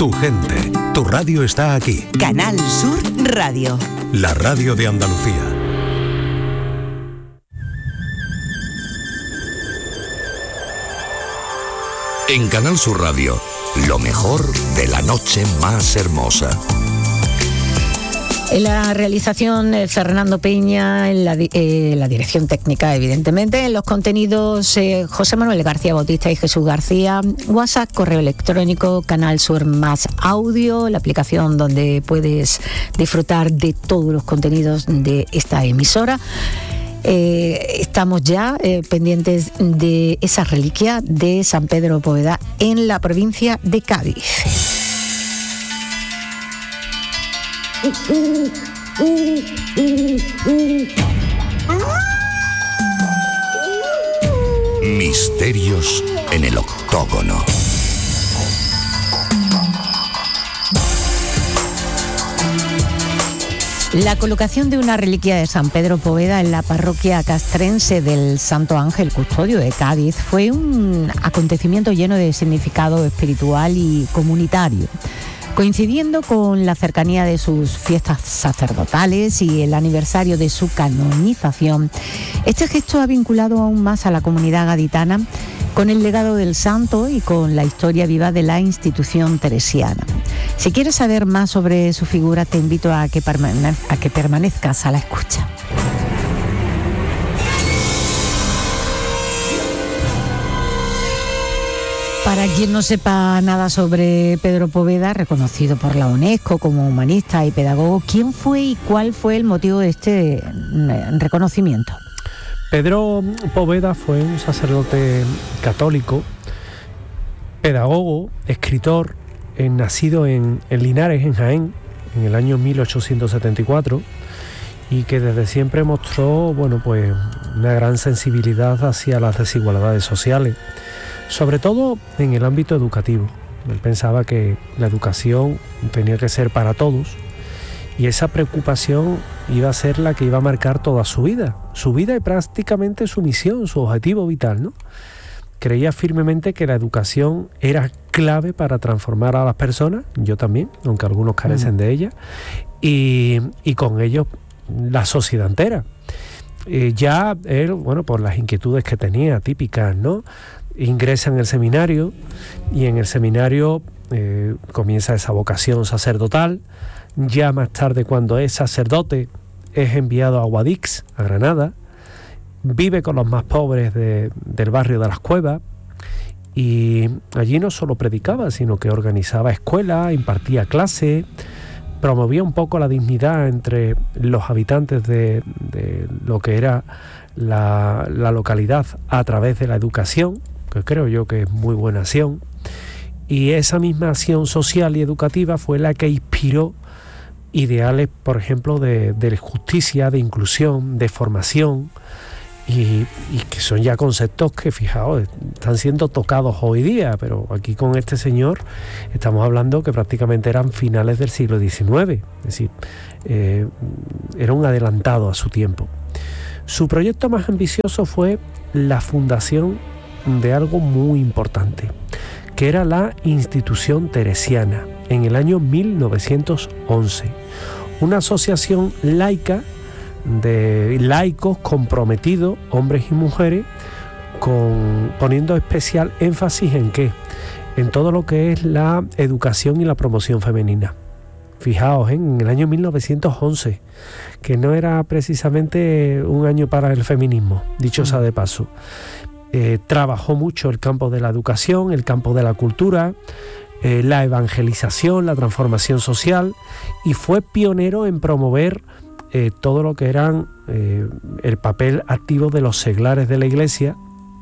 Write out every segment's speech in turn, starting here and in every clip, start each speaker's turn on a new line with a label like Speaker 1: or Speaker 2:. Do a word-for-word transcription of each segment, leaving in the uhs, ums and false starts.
Speaker 1: Tu gente, tu radio está aquí.
Speaker 2: Canal Sur Radio.
Speaker 1: La radio de Andalucía.
Speaker 3: En Canal Sur Radio, lo mejor de la noche más hermosa.
Speaker 4: En la realización, eh, Fernando Peña, en la, eh, la dirección técnica, evidentemente, en los contenidos, eh, José Manuel García Bautista y Jesús García, WhatsApp, correo electrónico, Canal Sur más audio, la aplicación donde puedes disfrutar de todos los contenidos de esta emisora. Eh, estamos ya eh, pendientes de esa reliquia de San Pedro Poveda en la provincia de Cádiz.
Speaker 3: Misterios en el octógono.
Speaker 4: La colocación de una reliquia de San Pedro Poveda en la parroquia castrense del Santo Ángel Custodio de Cádiz fue un acontecimiento lleno de significado espiritual y comunitario. Coincidiendo con la cercanía de sus fiestas sacerdotales y el aniversario de su canonización, este gesto ha vinculado aún más a la comunidad gaditana con el legado del santo y con la historia viva de la institución teresiana. Si quieres saber más sobre su figura, te invito a que, permane- a que permanezcas a la escucha. Para quien no sepa nada sobre Pedro Poveda, reconocido por la UNESCO como humanista y pedagogo, ¿quién fue y cuál fue el motivo de este reconocimiento?
Speaker 5: Pedro Poveda fue un sacerdote católico, pedagogo, escritor, eh, nacido en, en Linares, en Jaén, en el año mil ochocientos setenta y cuatro, y que desde siempre mostró, bueno, pues una gran sensibilidad hacia las desigualdades sociales, sobre todo en el ámbito educativo. Él pensaba que la educación tenía que ser para todos, y esa preocupación iba a ser la que iba a marcar toda su vida, su vida y prácticamente su misión, su objetivo vital, ¿no? Creía firmemente que la educación era clave para transformar a las personas, yo también, aunque algunos carecen mm. de ella, y, y con ello la sociedad entera. Eh, ya él, bueno, por las inquietudes que tenía, típicas, ¿no?, ingresa en el seminario, y en el seminario eh, comienza esa vocación sacerdotal. Ya más tarde, cuando es sacerdote, es enviado a Guadix, a Granada, vive con los más pobres de, del barrio de las Cuevas, y allí no solo predicaba, sino que organizaba escuelas, impartía clases, promovía un poco la dignidad entre los habitantes de, de lo que era la, la localidad a través de la educación, que creo yo que es muy buena acción, y esa misma acción social y educativa fue la que inspiró ideales, por ejemplo, de, de justicia, de inclusión, de formación, y, y que son ya conceptos que, fijaos, están siendo tocados hoy día, pero aquí con este señor estamos hablando que prácticamente eran finales del siglo diecinueve, es decir, eh, era un adelantado a su tiempo. Su proyecto más ambicioso fue la fundación de algo muy importante, que era la Institución Teresiana, en el año mil novecientos once, una asociación laica de laicos comprometidos, hombres y mujeres, con, poniendo especial énfasis en qué, en todo lo que es la educación y la promoción femenina. Fijaos, ¿eh? En el año mil novecientos once, que no era precisamente un año para el feminismo, dicho sea de paso. Eh, trabajó mucho el campo de la educación, el campo de la cultura, eh, la evangelización, la transformación social, y fue pionero en promover eh, todo lo que eran eh, el papel activo de los seglares de la Iglesia,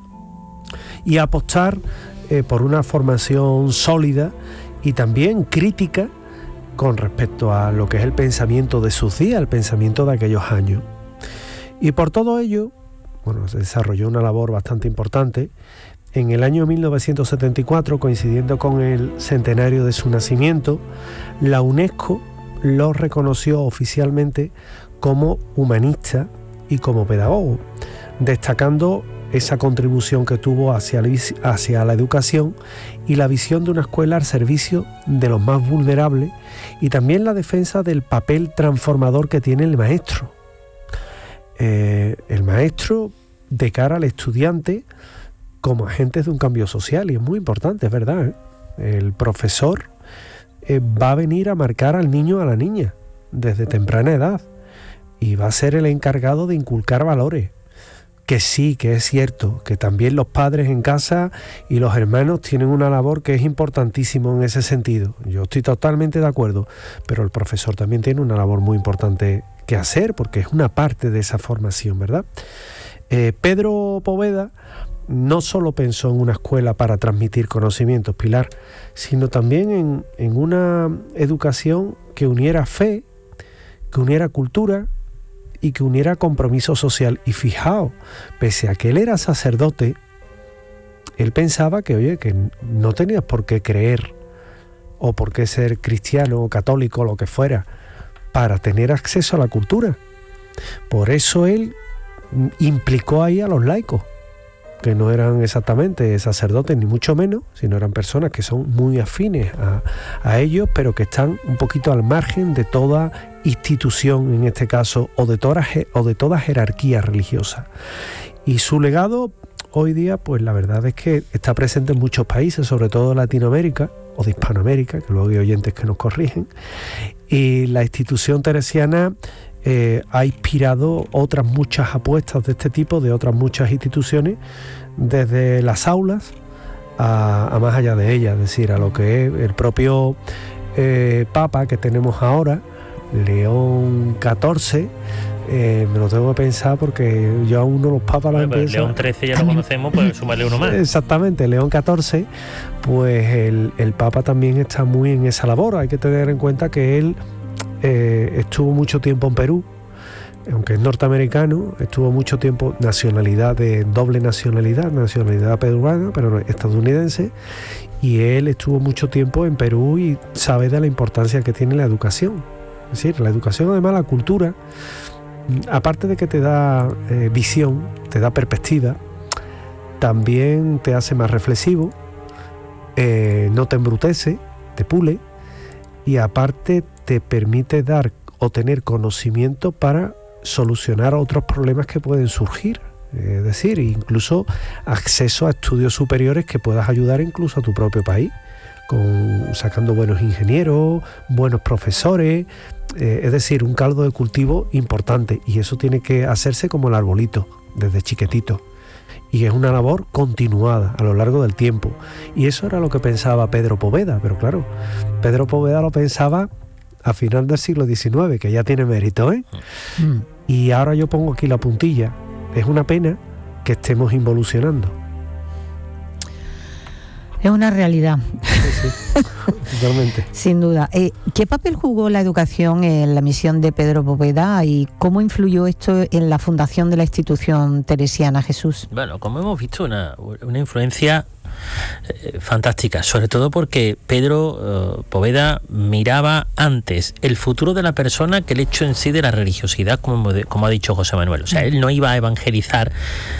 Speaker 5: y apostar eh, por una formación sólida y también crítica con respecto a lo que es el pensamiento de sus días, el pensamiento de aquellos años. Y por todo ello, bueno, se desarrolló una labor bastante importante. En el año mil novecientos setenta y cuatro, coincidiendo con el centenario de su nacimiento, la UNESCO lo reconoció oficialmente como humanista y como pedagogo, destacando esa contribución que tuvo hacia la, hacia la educación y la visión de una escuela al servicio de los más vulnerables, y también la defensa del papel transformador que tiene el maestro. Eh, el maestro de cara al estudiante como agentes de un cambio social, y es muy importante, es verdad, ¿eh? El profesor eh, va a venir a marcar al niño o a la niña desde temprana edad y va a ser el encargado de inculcar valores. Que sí, que es cierto, que también los padres en casa y los hermanos tienen una labor que es importantísima en ese sentido. Yo estoy totalmente de acuerdo, pero el profesor también tiene una labor muy importante que hacer, porque es una parte de esa formación, ¿verdad? Eh, Pedro Poveda no solo pensó en una escuela para transmitir conocimientos, Pilar, sino también en, en una educación que uniera fe, que uniera cultura y que uniera compromiso social. Y fijaos, pese a que él era sacerdote, él pensaba que, oye, que no tenías por qué creer o por qué ser cristiano o católico o lo que fuera para tener acceso a la cultura. Por eso él implicó ahí a los laicos, que no eran exactamente sacerdotes ni mucho menos, sino eran personas que son muy afines a, a ellos, pero que están un poquito al margen de toda institución, en este caso, o de toda, o de toda jerarquía religiosa. Y su legado hoy día, pues la verdad es que está presente en muchos países, sobre todo en Latinoamérica o de Hispanoamérica, que luego hay oyentes que nos corrigen, y la institución teresiana Eh, ha inspirado otras muchas apuestas de este tipo, de otras muchas instituciones, desde las aulas a, a más allá de ellas, es decir, a lo que es el propio eh, Papa que tenemos ahora, León catorce. Eh, me lo tengo que pensar porque yo a uno los papas los
Speaker 6: bueno, León trece ya lo conocemos, pues sumarle uno más.
Speaker 5: Exactamente, León catorce, pues el, el Papa también está muy en esa labor. Hay que tener en cuenta que él Eh, estuvo mucho tiempo en Perú, aunque es norteamericano, estuvo mucho tiempo, nacionalidad de doble nacionalidad, nacionalidad peruana, pero estadounidense, y él estuvo mucho tiempo en Perú y sabe de la importancia que tiene la educación. Es decir, la educación, además la cultura, aparte de que te da eh, visión, te da perspectiva, también te hace más reflexivo, eh, no te embrutece, te pule, y aparte te permite dar o tener conocimiento para solucionar otros problemas que pueden surgir. Es decir, incluso acceso a estudios superiores que puedas ayudar incluso a tu propio país, con, sacando buenos ingenieros, buenos profesores, eh, es decir, un caldo de cultivo importante, y eso tiene que hacerse como el arbolito, desde chiquitito. Y es una labor continuada a lo largo del tiempo. Y eso era lo que pensaba Pedro Poveda, pero claro, Pedro Poveda lo pensaba a final del siglo diecinueve, que ya tiene mérito, ¿eh? Mm. Y ahora yo pongo aquí la puntilla. Es una pena que estemos involucionando.
Speaker 4: Es una realidad.
Speaker 5: Sí, sí, totalmente.
Speaker 4: Sin duda. Eh, ¿Qué papel jugó la educación en la misión de Pedro Poveda y cómo influyó esto en la fundación de la institución teresiana, Jesús?
Speaker 6: Bueno, como hemos visto, una, una influencia eh, fantástica, sobre todo porque Pedro eh, Poveda miraba antes el futuro de la persona que el hecho en sí de la religiosidad, como, como ha dicho José Manuel. O sea, él no iba a evangelizar